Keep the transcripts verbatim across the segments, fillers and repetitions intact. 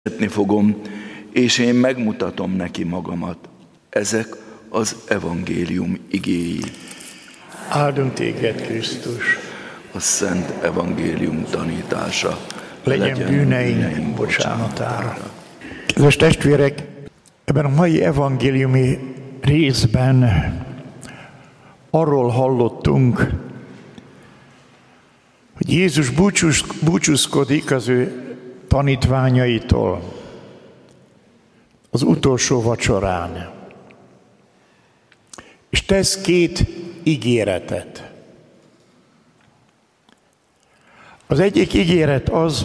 Szeretni fogom, és én megmutatom neki magamat. Ezek az evangélium igéi. Áldunk téged, Krisztus! A szent evangélium tanítása legyen, legyen bűneink, bűneink bocsánatára. Kedves testvérek, ebben a mai evangéliumi részben arról hallottunk, hogy Jézus búcsúz, búcsúzkodik az ő tanítványaitól az utolsó vacsorán, és tesz két ígéretet. Az egyik ígéret az,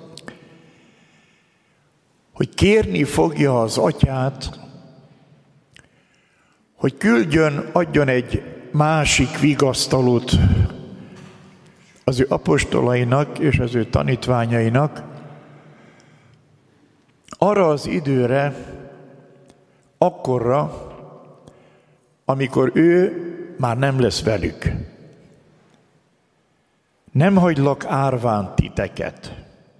hogy kérni fogja az atyát, hogy küldjön, adjon egy másik vigasztalót az ő apostolainak és az ő tanítványainak, arra az időre, akkorra, amikor ő már nem lesz velük. Nem hagylak árván titeket.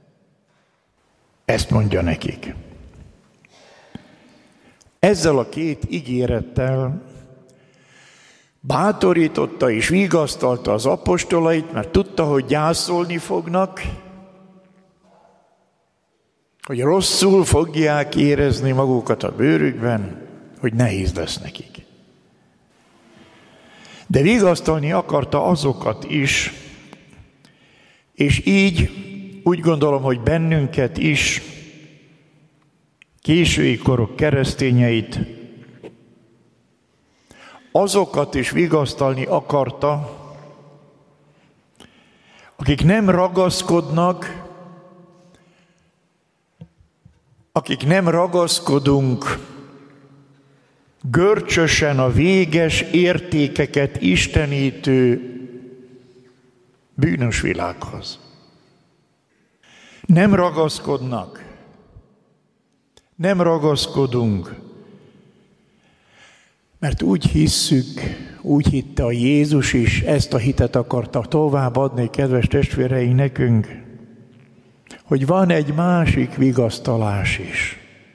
Ezt mondja nekik. Ezzel a két ígérettel bátorította és vigasztalta az apostolait, mert tudta, hogy gyászolni fognak, hogy rosszul fogják érezni magukat a bőrükben, hogy nehéz lesz nekik. De vigasztalni akarta azokat is, és így úgy gondolom, hogy bennünket is, késői korok keresztényeit, azokat is vigasztalni akarta, akik nem ragaszkodnak, akik nem ragaszkodunk görcsösen a véges értékeket istenítő bűnös világhoz. Nem ragaszkodnak, nem ragaszkodunk, mert úgy hisszük, úgy hitte a Jézus is, ezt a hitet akarta továbbadni, kedves testvéreink, nekünk, hogy van egy másik vigasztalás is.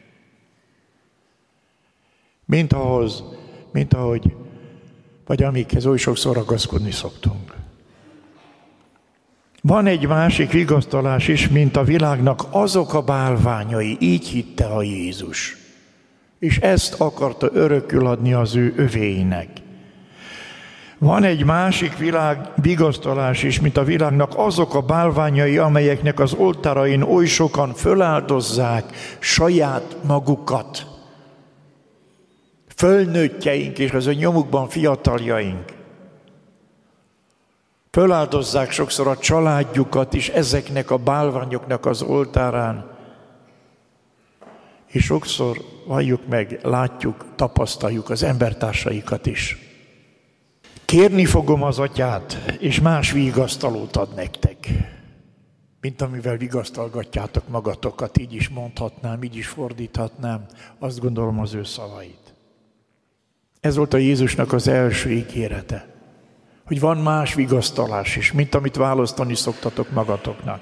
Mint ahhoz, mint ahogy, vagy amikhez oly sokszor ragaszkodni szoktunk. Van egy másik vigasztalás is, mint a világnak azok a bálványai, így hitte a Jézus. És ezt akarta örökül adni az ő övéinek. Van egy másik világ, vigasztalás is, mint a világnak azok a bálványai, amelyeknek az oltárain oly sokan föláldozzák saját magukat. Fölnőttjeink és az a nyomukban fiataljaink. Föláldozzák sokszor a családjukat is ezeknek a bálványoknak az oltárán. És sokszor valljuk meg, látjuk, tapasztaljuk az embertársaikat is. Kérni fogom az atyát, és más vigasztalót ad nektek, mint amivel vigasztalgatjátok magatokat, így is mondhatnám, így is fordíthatnám, azt gondolom az ő szavait. Ez volt a Jézusnak az első ígérete, hogy van más vigasztalás is, mint amit választani szoktatok magatoknak.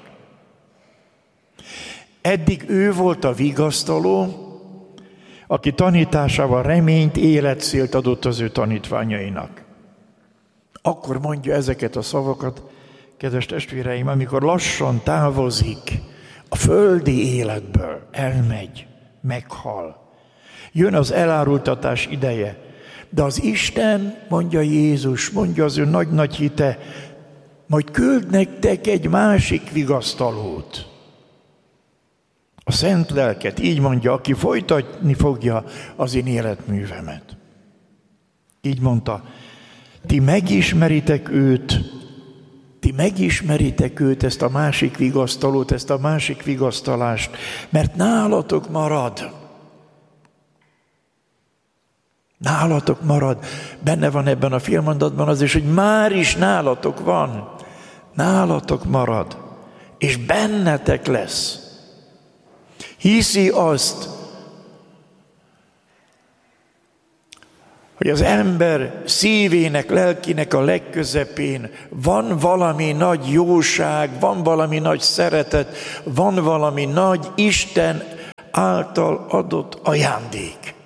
Eddig ő volt a vigasztaló, aki tanításával reményt, életcélt adott az ő tanítványainak. Akkor mondja ezeket a szavakat, kedves testvéreim, amikor lassan távozik a földi életből, elmegy, meghal. Jön az elárultatás ideje, de az Isten, mondja Jézus, mondja az ő nagy-nagy hite, majd küld nektek egy másik vigasztalót. A Szent Lelket, így mondja, aki folytatni fogja az én életművemet. Így mondta, ti megismeritek őt, ti megismeritek őt, ezt a másik vigasztalót, ezt a másik vigasztalást, mert nálatok marad. Nálatok marad. Benne van ebben a félmondatban az is, hogy már is nálatok van. Nálatok marad. És bennetek lesz. Hiszi azt, hogy az ember szívének, lelkének a legközepén van valami nagy jóság, van valami nagy szeretet, van valami nagy Isten által adott ajándék.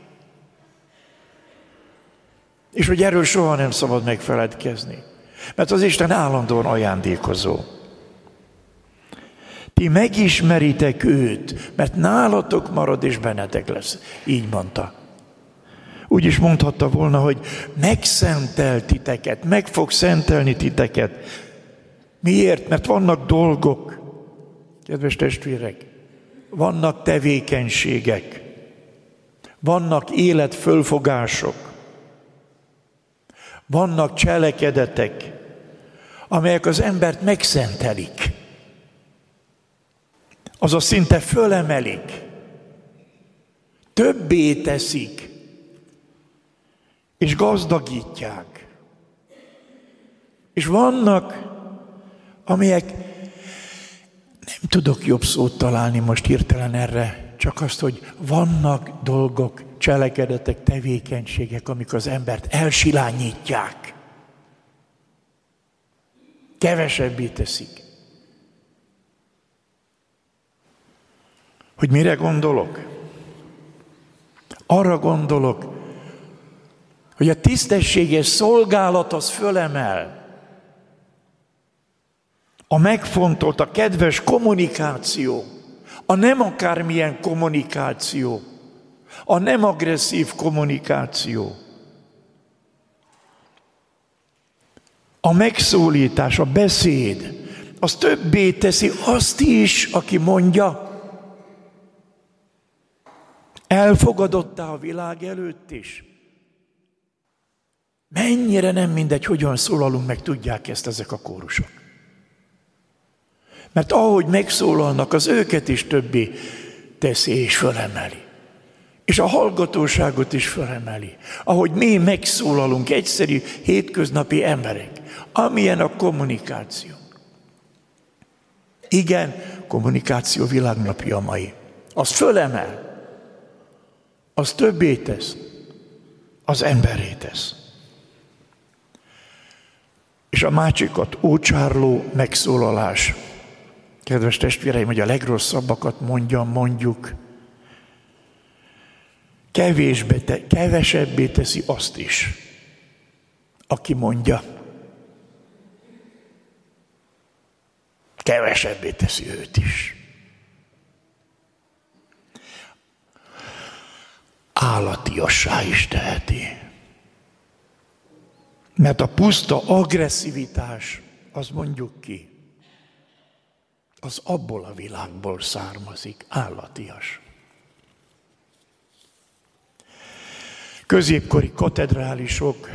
És hogy erről soha nem szabad megfeledkezni. Mert az Isten állandóan ajándékozó. Ti megismeritek őt, mert nálatok marad és bennetek lesz. Így mondta. Úgy is mondhatta volna, hogy megszentel titeket, meg fog szentelni titeket. Miért? Mert vannak dolgok, kedves testvérek, vannak tevékenységek, vannak életfölfogások, vannak cselekedetek, amelyek az embert megszentelik. Azaz szinte fölemelik, többé teszik, és gazdagítják. És vannak, amelyek, nem tudok jobb szót találni most hirtelen erre, csak azt, hogy vannak dolgok, cselekedetek, tevékenységek, amik az embert elsilányítják. Kevesebbé teszik. Hogy mire gondolok? Arra gondolok, hogy a tisztességes szolgálat az fölemel. A megfontolt, a kedves kommunikáció, a nem akármilyen kommunikáció, a nem agresszív kommunikáció, a megszólítás, a beszéd, az többé teszi azt is, aki mondja, elfogadottá a világ előtt is. Mennyire nem mindegy, hogyan szólalunk, meg tudják ezt ezek a kórusok. Mert ahogy megszólalnak, az őket is többé teszi és fölemeli. És a hallgatóságot is fölemeli. Ahogy mi megszólalunk, egyszerű, hétköznapi emberek. Amilyen a kommunikáció. Igen, kommunikáció világnapja a mai. Az fölemel. Az többé tesz. Az emberé tesz. És a másikat ócsárló megszólalás. Kedves testvéreim, hogy a legrosszabbakat mondjam, mondjuk, kevésbé te, kevesebbé teszi azt is, aki mondja. Kevesebbé teszi őt is. Állatiassá is teheti. Mert a puszta agresszivitás, az mondjuk ki, az abból a világból származik, állatias. Középkori katedrálisok,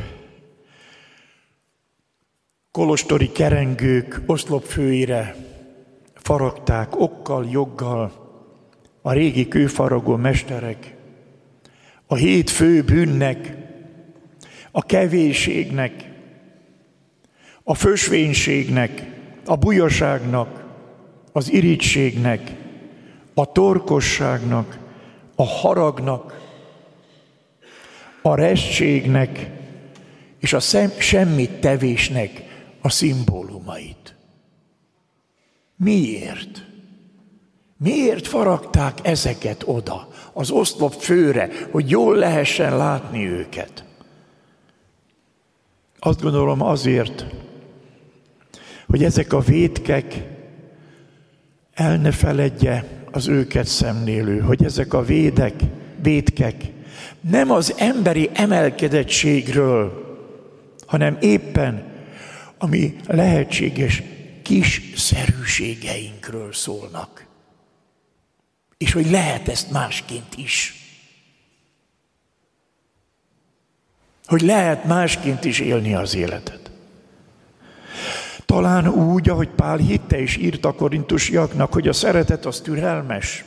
kolostori kerengők oszlopfőire faragták okkal, joggal a régi kőfaragó mesterek, a hét fő bűnnek, a kevésségnek, a fösvénységnek, a bujaságnak, az irigységnek, a torkosságnak, a haragnak, a restségnek és a szem, semmit tevésnek a szimbólumait. Miért? Miért faragták ezeket oda, az oszlop főre, hogy jól lehessen látni őket? Azt gondolom azért, hogy ezek a vétkek el ne feledje az őket szemlélő, hogy ezek a védek, vétkek nem az emberi emelkedettségről, hanem éppen a mi lehetséges kiszerűségeinkről szólnak. És hogy lehet ezt másként is. Hogy lehet másként is élni az életet. Talán úgy, ahogy Pál hitte és írt a korintusiaknak, hogy a szeretet az türelmes,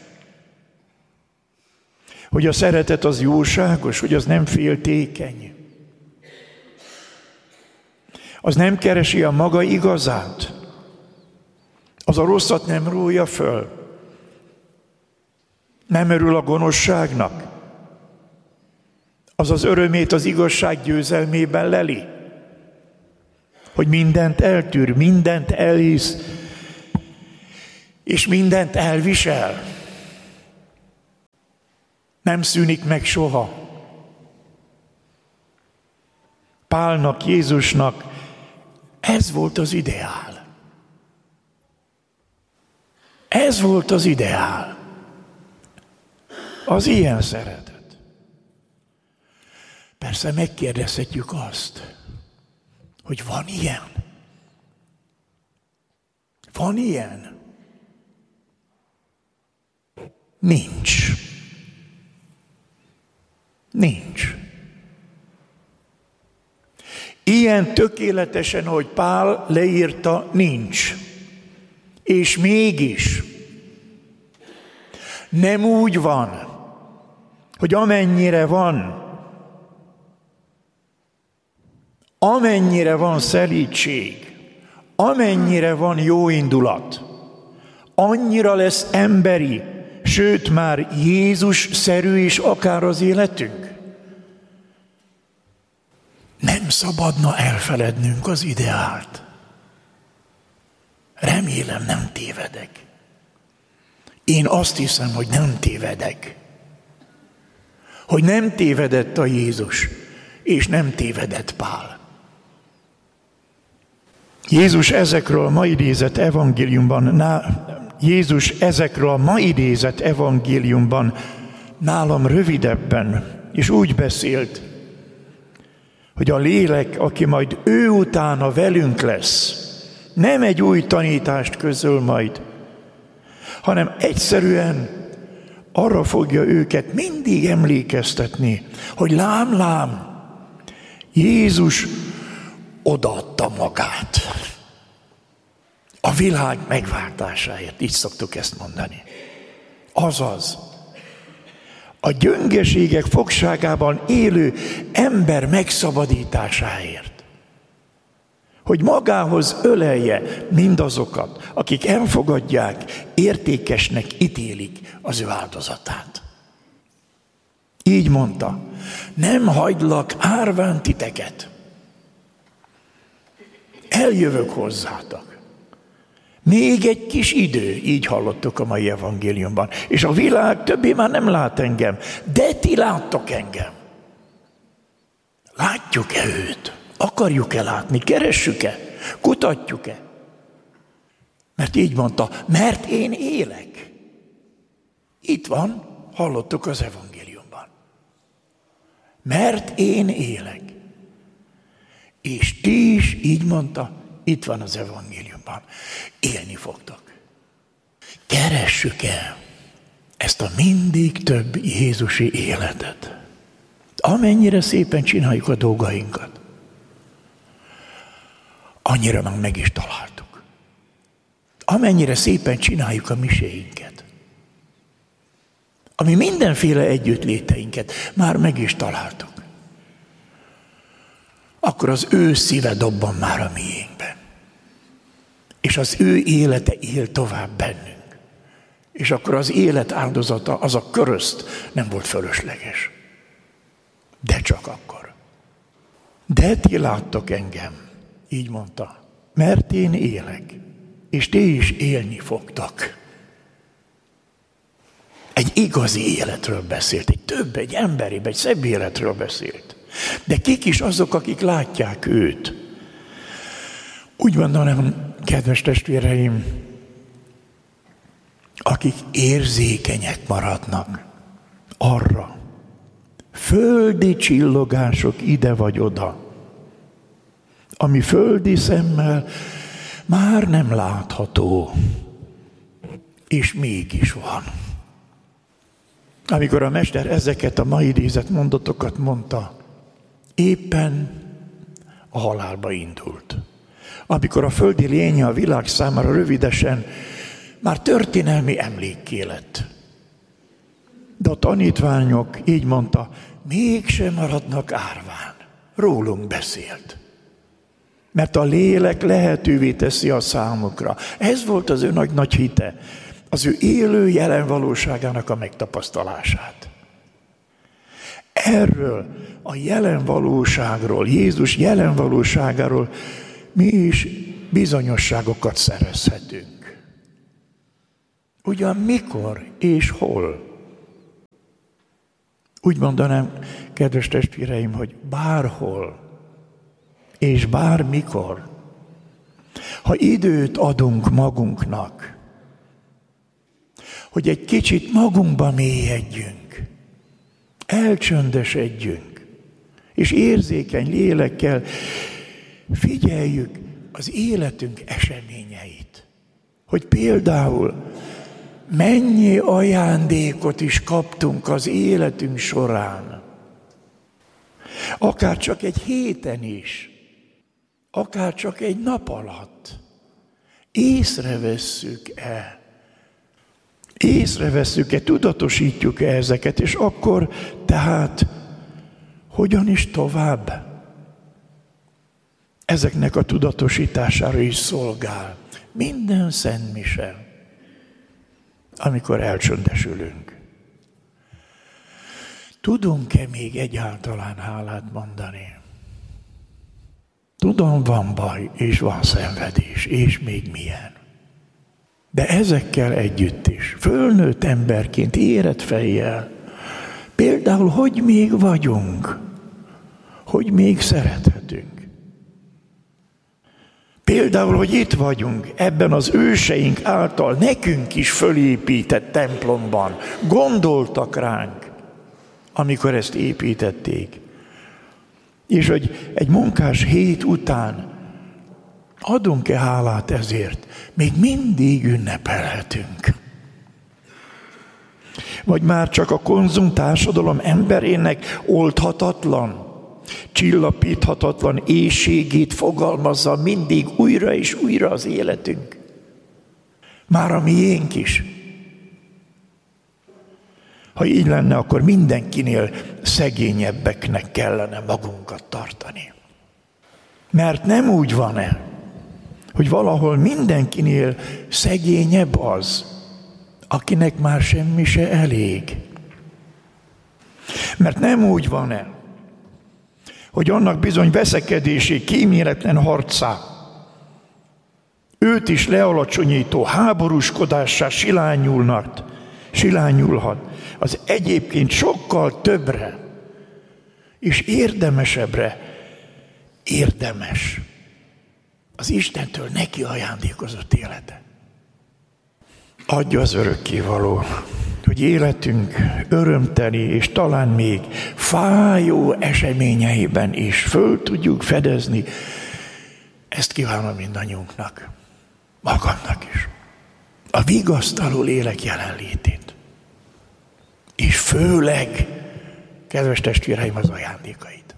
hogy a szeretet az jóságos, hogy az nem féltékeny. Az nem keresi a maga igazát. Az a rosszat nem rója föl. Nem örül a gonoszságnak. Az az örömét az igazság győzelmében leli. Hogy mindent eltűr, mindent elhisz, és mindent elvisel. Nem szűnik meg soha. Pálnak, Jézusnak ez volt az ideál. Ez volt az ideál. Az ilyen szeretet. Persze megkérdezhetjük azt, hogy van ilyen? Van ilyen? Nincs. Nincs. Ilyen tökéletesen, ahogy Pál leírta, nincs. És mégis nem úgy van, hogy amennyire van, amennyire van szelídség, amennyire van jó indulat, annyira lesz emberi, sőt már Jézus-szerű is akár az életünk. Nem szabadna elfelednünk az ideált. Remélem, nem tévedek. Én azt hiszem, hogy nem tévedek. Hogy nem tévedett a Jézus, és nem tévedett Pál. Jézus ezekről a ma idézett evangéliumban, ná, Jézus ezekről a ma idézett evangéliumban nálam rövidebben, és úgy beszélt, hogy a lélek, aki majd ő utána velünk lesz, nem egy új tanítást közöl majd, hanem egyszerűen arra fogja őket mindig emlékeztetni, hogy lám, lám, Jézus odaadta magát a világ megváltásáért. Így szoktuk ezt mondani. Azaz, a gyöngeségek fogságában élő ember megszabadításáért. Hogy magához ölelje mindazokat, akik elfogadják, értékesnek ítélik az ő áldozatát. Így mondta, nem hagylak árván titeket. Eljövök hozzátok. Még egy kis idő, így hallottuk a mai evangéliumban. És a világ többé már nem lát engem, de ti láttok engem. Látjuk-e őt? Akarjuk-e látni? Keressük-e? Kutatjuk-e? Mert így mondta, mert én élek. Itt van, hallottuk az evangéliumban. Mert én élek. És ti is, így mondta, itt van az evangéliumban. Élni fogtok. Keressük-e ezt a mindig több jézusi életet? Amennyire szépen csináljuk a dolgainkat, annyira meg meg is találtuk. Amennyire szépen csináljuk a miséinket, ami mindenféle együttléteinket már meg is találtuk, akkor az ő szíve dobban már a miénkben. És az ő élete él tovább bennünk. És akkor az élet áldozata, az a köröszt nem volt fölösleges. De csak akkor. De ti láttok engem, így mondta, mert én élek, és ti is élni fogtok. Egy igazi életről beszélt, egy több, egy emberi, egy szebb életről beszélt. De kik is azok, akik látják őt? Úgy mondanám, kedves testvéreim, akik érzékenyek maradnak arra, földi csillogások ide vagy oda, ami földi szemmel már nem látható, és mégis van. Amikor a mester ezeket a mai idézett mondatokat mondta, éppen a halálba indult. Amikor a földi lénye a világ számára rövidesen már történelmi emlékké lett. De a tanítványok, így mondta, mégsem maradnak árván. Rólunk beszélt. Mert a lélek lehetővé teszi a számukra. Ez volt az ő nagy-nagy hite. Az ő élő jelen valóságának a megtapasztalását. Erről a jelen valóságról, Jézus jelen valóságáról mi is bizonyosságokat szerezhetünk. Ugyan mikor és hol? Úgy mondanám, kedves testvéreim, hogy bárhol és bármikor, ha időt adunk magunknak, hogy egy kicsit magunkba mélyedjünk, elcsöndesedjünk, és érzékeny lélekkel figyeljük az életünk eseményeit. Hogy például mennyi ajándékot is kaptunk az életünk során. Akár csak egy héten is, akár csak egy nap alatt. Észrevesszük-e? Észrevesszük-e, tudatosítjuk-e ezeket, és akkor tehát hogyan is tovább? Ezeknek a tudatosítására is szolgál minden szentmise, amikor elcsöndesülünk. Tudunk-e még egyáltalán hálát mondani? Tudom, van baj, és van szenvedés, és még milyen. De ezekkel együtt is, fölnőtt emberként, érett fejjel, például, hogy még vagyunk, hogy még szerethetünk. Például, hogy itt vagyunk, ebben az őseink által nekünk is fölépített templomban. Gondoltak ránk, amikor ezt építették. És hogy egy munkás hét után adunk-e hálát ezért? Még mindig ünnepelhetünk. Vagy már csak a konzum társadalom emberének oldhatatlan, csillapíthatatlan éhségét fogalmazza mindig újra és újra az életünk. Már a miénk is. Ha így lenne, akkor mindenkinél szegényebbeknek kellene magunkat tartani. Mert nem úgy van-e, hogy valahol mindenkinél szegényebb az, akinek már semmi se elég. Mert nem úgy van-e, hogy annak bizony veszekedésé, kíméletlen harcá, őt is lealacsonyító háborúskodássá silányulnak, silányulhat, az egyébként sokkal többre és érdemesebbre érdemes az Istentől neki ajándékozott élete. Adja az örökkévaló, hogy életünk örömteli és talán még fájó eseményeiben is föl tudjuk fedezni. Ezt kívánom mindannyiunknak, magamnak is. A vigasztaló lélek jelenlétét. És főleg, kedves testvéreim, az ajándékait.